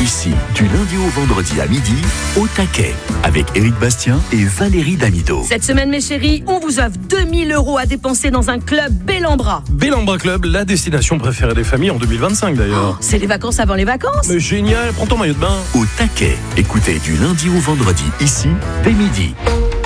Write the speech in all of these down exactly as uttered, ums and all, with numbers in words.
Ici, du lundi au vendredi à midi, au taquet, avec Éric Bastien et Valérie Damido. Cette semaine, mes chéris, on vous offre deux mille euros à dépenser dans un club Bellambra. Bellambra Club, la destination préférée des familles en deux mille vingt-cinq d'ailleurs. Oh, c'est les vacances avant les vacances. Mais génial, prends ton maillot de bain. Au taquet, écoutez du lundi au vendredi, ici, dès midi.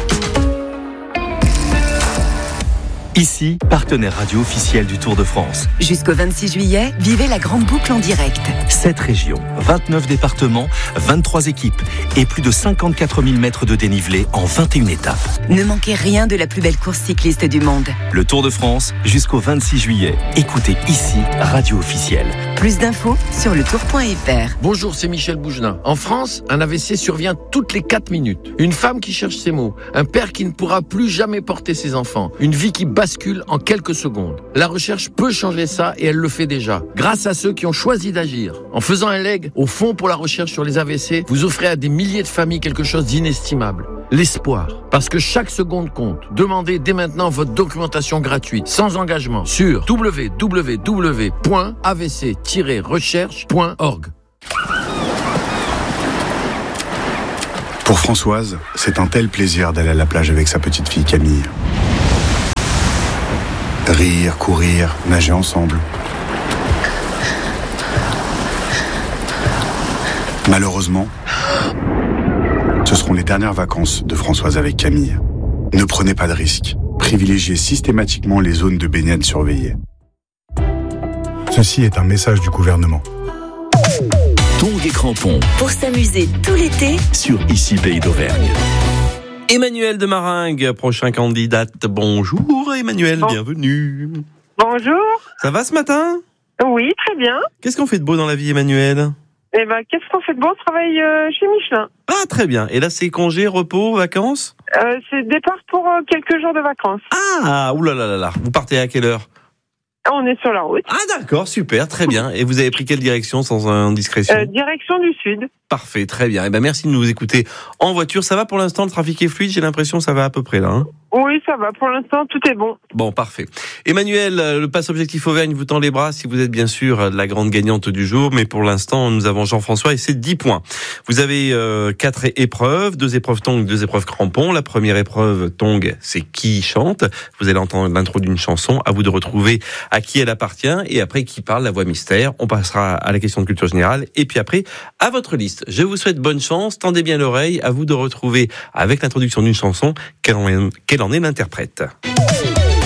Ici, partenaire radio officiel du Tour de France. Jusqu'au vingt-six juillet, vivez la grande boucle en direct. sept régions, vingt-neuf départements, vingt-trois équipes et plus de cinquante-quatre mille mètres de dénivelé en vingt et une étapes. Ne manquez rien de la plus belle course cycliste du monde. Le Tour de France, jusqu'au vingt-six juillet. Écoutez ici, radio officielle. Plus d'infos sur le tour point f r. Bonjour, c'est Michel Bougenin. En France, un A V C survient toutes les quatre minutes. Une femme qui cherche ses mots. Un père qui ne pourra plus jamais porter ses enfants. Une vie qui bascule en quelques secondes. La recherche peut changer ça et elle le fait déjà. Grâce à ceux qui ont choisi d'agir. En faisant un leg au Fonds pour la recherche sur les A V C, vous offrez à des milliers de familles quelque chose d'inestimable. L'espoir. Parce que chaque seconde compte. Demandez dès maintenant votre documentation gratuite, sans engagement, sur w w w point a v c tiret recherche point org. Pour Françoise, c'est un tel plaisir d'aller à la plage avec sa petite fille Camille. Rire, courir, nager ensemble. Malheureusement, ce seront les dernières vacances de Françoise avec Camille. Ne prenez pas de risques. Privilégiez systématiquement les zones de baignade surveillées. Ceci est un message du gouvernement. Tongs et crampons. Pour s'amuser tout l'été sur Ici Pays d'Auvergne. Emmanuel de Maringue, prochain candidate. Bonjour Emmanuel, bon. Bienvenue. Bonjour. Ça va ce matin ? Oui, très bien. Qu'est-ce qu'on fait de beau dans la vie, Emmanuel ? Eh ben, qu'est-ce qu'on fait de bon ? On travaille euh, chez Michelin. Ah, très bien. Et là, c'est congé, repos, vacances ? Euh, c'est départ pour euh, quelques jours de vacances. Ah, oulala, là, là. Vous partez à quelle heure ? On est sur la route. Ah, d'accord, super, très bien. Et vous avez pris quelle direction sans indiscrétion ? euh, Direction du sud. Parfait, très bien. Eh ben, merci de nous écouter en voiture. Ça va pour l'instant, le trafic est fluide, j'ai l'impression que ça va à peu près là. Hein Oui, ça va. Pour l'instant, tout est bon. Bon, parfait. Emmanuel, le Pass Objectif Auvergne vous tend les bras si vous êtes bien sûr la grande gagnante du jour. Mais pour l'instant, nous avons Jean-François et c'est dix points. Vous avez euh, quatre épreuves, deux épreuves tongs, deux épreuves crampons. La première épreuve tongs, c'est qui chante. Vous allez entendre l'intro d'une chanson. À vous de retrouver à qui elle appartient et après qui parle, la voix mystère. On passera à la question de culture générale et puis après à votre liste. Je vous souhaite bonne chance. Tendez bien l'oreille. À vous de retrouver avec l'introduction d'une chanson quelle en est, quelle en est l'interprète.